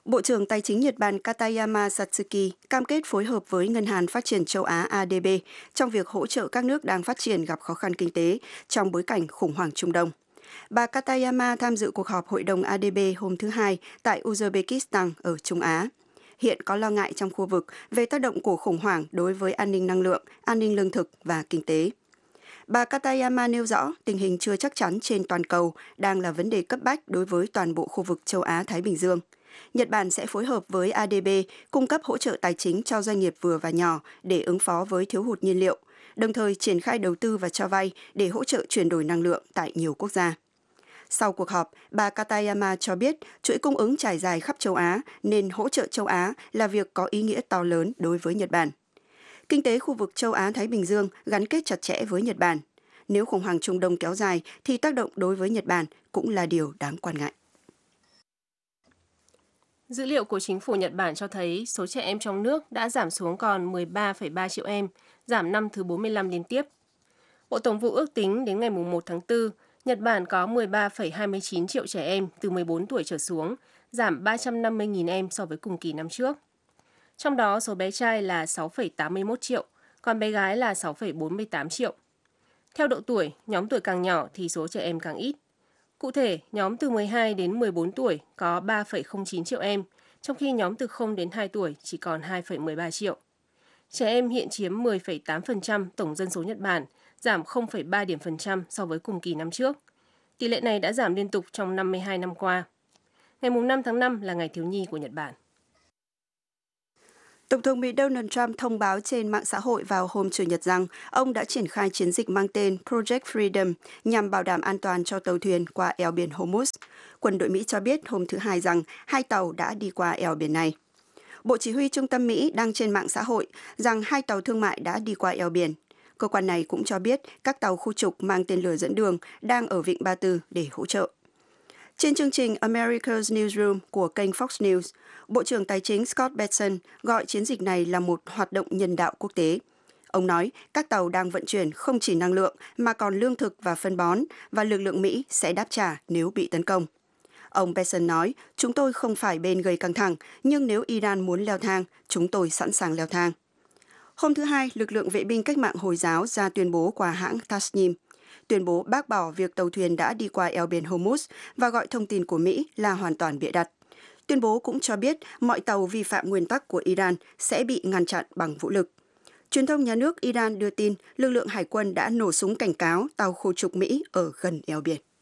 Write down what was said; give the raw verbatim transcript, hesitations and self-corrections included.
Bộ trưởng Tài chính Nhật Bản Katayama Satsuki cam kết phối hợp với Ngân hàng Phát triển Châu Á A D B trong việc hỗ trợ các nước đang phát triển gặp khó khăn kinh tế trong bối cảnh khủng hoảng Trung Đông. Bà Katayama tham dự cuộc họp Hội đồng A D B hôm thứ Hai tại Uzbekistan ở Trung Á. Hiện có lo ngại trong khu vực về tác động của khủng hoảng đối với an ninh năng lượng, an ninh lương thực và kinh tế. Bà Katayama nêu rõ tình hình chưa chắc chắn trên toàn cầu đang là vấn đề cấp bách đối với toàn bộ khu vực châu Á-Thái Bình Dương. Nhật Bản sẽ phối hợp với A D B cung cấp hỗ trợ tài chính cho doanh nghiệp vừa và nhỏ để ứng phó với thiếu hụt nhiên liệu, đồng thời triển khai đầu tư và cho vay để hỗ trợ chuyển đổi năng lượng tại nhiều quốc gia. Sau cuộc họp, bà Katayama cho biết chuỗi cung ứng trải dài khắp châu Á nên hỗ trợ châu Á là việc có ý nghĩa to lớn đối với Nhật Bản. Kinh tế khu vực châu Á-Thái Bình Dương gắn kết chặt chẽ với Nhật Bản. Nếu khủng hoảng Trung Đông kéo dài thì tác động đối với Nhật Bản cũng là điều đáng quan ngại. Dữ liệu của chính phủ Nhật Bản cho thấy số trẻ em trong nước đã giảm xuống còn mười ba phẩy ba triệu em, giảm năm thứ bốn mươi lăm liên tiếp. Bộ Tổng vụ ước tính đến ngày mùng một tháng tư, Nhật Bản có mười ba phẩy hai mươi chín triệu trẻ em từ mười bốn tuổi trở xuống, giảm ba trăm năm mươi nghìn em so với cùng kỳ năm trước. Trong đó, số bé trai là sáu phẩy tám mươi mốt triệu, còn bé gái là sáu phẩy bốn mươi tám triệu. Theo độ tuổi, nhóm tuổi càng nhỏ thì số trẻ em càng ít. Cụ thể, nhóm từ mười hai đến mười bốn tuổi có ba phẩy không chín triệu em, trong khi nhóm từ không đến hai tuổi chỉ còn hai phẩy mười ba triệu. Trẻ em hiện chiếm mười phẩy tám phần trăm tổng dân số Nhật Bản, giảm không phẩy ba điểm phần trăm so với cùng kỳ năm trước. Tỷ lệ này đã giảm liên tục trong năm mươi hai năm qua. Ngày năm tháng năm là ngày thiếu nhi của Nhật Bản. Tổng thống Mỹ Donald Trump thông báo trên mạng xã hội vào hôm Chủ nhật rằng ông đã triển khai chiến dịch mang tên Project Freedom nhằm bảo đảm an toàn cho tàu thuyền qua eo biển Hormuz. Quân đội Mỹ cho biết hôm thứ Hai rằng hai tàu đã đi qua eo biển này. Bộ Chỉ huy Trung tâm Mỹ đăng trên mạng xã hội rằng hai tàu thương mại đã đi qua eo biển. Cơ quan này cũng cho biết các tàu khu trục mang tên lửa dẫn đường đang ở Vịnh Ba Tư để hỗ trợ. Trên chương trình America's Newsroom của kênh Fox News, Bộ trưởng Tài chính Scott Bessent gọi chiến dịch này là một hoạt động nhân đạo quốc tế. Ông nói các tàu đang vận chuyển không chỉ năng lượng mà còn lương thực và phân bón và lực lượng Mỹ sẽ đáp trả nếu bị tấn công. Ông Bessent nói, chúng tôi không phải bên gây căng thẳng, nhưng nếu Iran muốn leo thang, chúng tôi sẵn sàng leo thang. Hôm thứ Hai, lực lượng vệ binh cách mạng Hồi giáo ra tuyên bố qua hãng Tasnim, tuyên bố bác bỏ việc tàu thuyền đã đi qua eo biển Hormuz và gọi thông tin của Mỹ là hoàn toàn bịa đặt. Tuyên bố cũng cho biết mọi tàu vi phạm nguyên tắc của Iran sẽ bị ngăn chặn bằng vũ lực. Truyền thông nhà nước Iran đưa tin lực lượng hải quân đã nổ súng cảnh cáo tàu khu trục Mỹ ở gần eo biển.